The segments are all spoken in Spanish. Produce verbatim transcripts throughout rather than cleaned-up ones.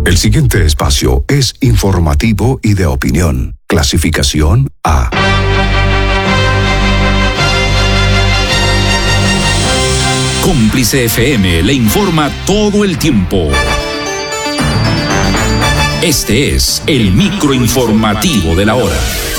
El siguiente espacio es informativo y de opinión. Clasificación A. Cómplice F M le informa todo el tiempo. Este es el microinformativo de la hora.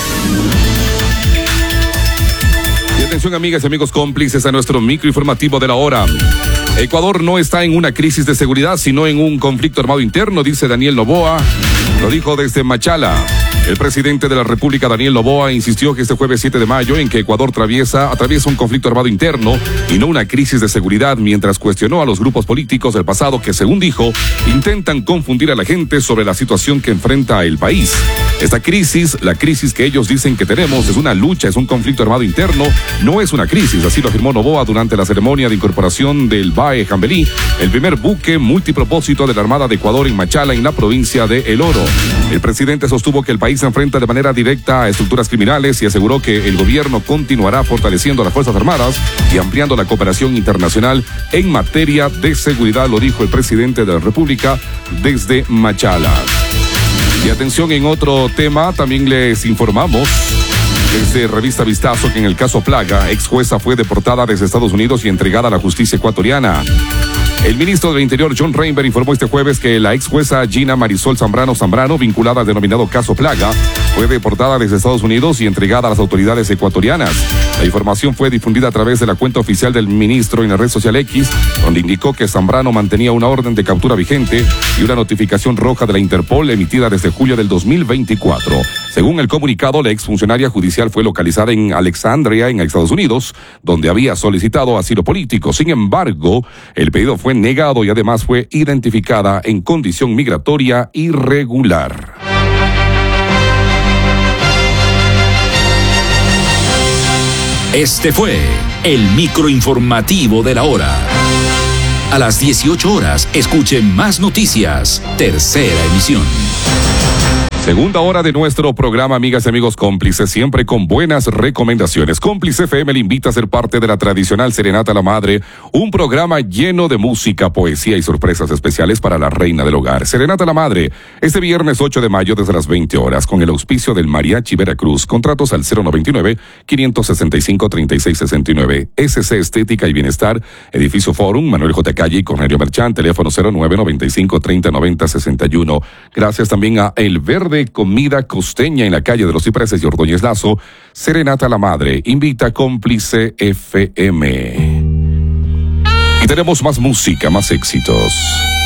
Y atención, amigas y amigos cómplices, a nuestro microinformativo de la hora. Ecuador no está en una crisis de seguridad, sino en un conflicto armado interno, dice Daniel Noboa. Lo dijo desde Machala. El presidente de la República, Daniel Noboa, insistió que este jueves siete de mayo, en que Ecuador atraviesa, atraviesa un conflicto armado interno y no una crisis de seguridad, mientras cuestionó a los grupos políticos del pasado que, según dijo, intentan confundir a la gente sobre la situación que enfrenta el país. Esta crisis, la crisis que ellos dicen que tenemos, es una lucha, es un conflicto armado interno, no es una crisis, así lo afirmó Noboa durante la ceremonia de incorporación del B A E Jambelí, el primer buque multipropósito de la Armada de Ecuador en Machala, en la provincia de El Oro. El presidente sostuvo que el país se enfrenta de manera directa a estructuras criminales y aseguró que el gobierno continuará fortaleciendo las Fuerzas Armadas y ampliando la cooperación internacional en materia de seguridad, lo dijo el presidente de la República desde Machala. Y atención, en otro tema, también les informamos desde Revista Vistazo que en el caso Plaga, ex jueza fue deportada desde Estados Unidos y entregada a la justicia ecuatoriana. El ministro del Interior, John Reinberg, informó este jueves que la ex jueza Gina Marisol Zambrano Zambrano, vinculada al denominado caso Plaga, fue deportada desde Estados Unidos y entregada a las autoridades ecuatorianas. La información fue difundida a través de la cuenta oficial del ministro en la red social X, donde indicó que Zambrano mantenía una orden de captura vigente y una notificación roja de la Interpol emitida desde julio del dos mil veinticuatro. Según el comunicado, la exfuncionaria judicial fue localizada en Alexandria, en Estados Unidos, donde había solicitado asilo político. Sin embargo, el pedido fue negado y además fue identificada en condición migratoria irregular. Este fue el microinformativo de la hora. A las dieciocho horas, escuche más noticias. Tercera emisión. Segunda hora de nuestro programa, amigas y amigos cómplices, siempre con buenas recomendaciones. Cómplice F M le invita a ser parte de la tradicional Serenata a la Madre, un programa lleno de música, poesía y sorpresas especiales para la reina del hogar. Serenata a la Madre, este viernes ocho de mayo desde las veinte horas, con el auspicio del Mariachi Veracruz. Contratos al cero noventa y nueve, quinientos sesenta y cinco, treinta y seis sesenta y nueve. S C Estética y Bienestar, Edificio Forum, Manuel J. Calle y Cornelio Merchán, teléfono cero nueve, noventa y cinco, treinta, noventa, sesenta y uno. Gracias también a El Verde de Comida Costeña en la calle de los Cipreses y Ordóñez Lazo. Serenata a la Madre invita a Cómplice F M. Y tenemos más música, más éxitos.